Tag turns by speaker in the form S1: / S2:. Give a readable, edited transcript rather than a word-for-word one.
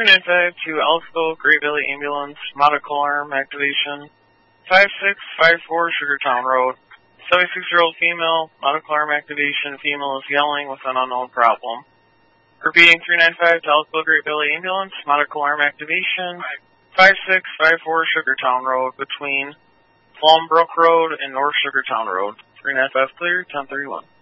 S1: 395 to Elko, Great Valley Ambulance, medical arm activation. 5654 Sugartown Road. 76-year-old female, medical arm activation. Female is yelling with an unknown problem. Repeating 395 to Elko, Great Valley Ambulance, medical arm activation. 5654 Sugartown Road between Plum Brook Road and North Sugartown Road. 395 clear, 1031.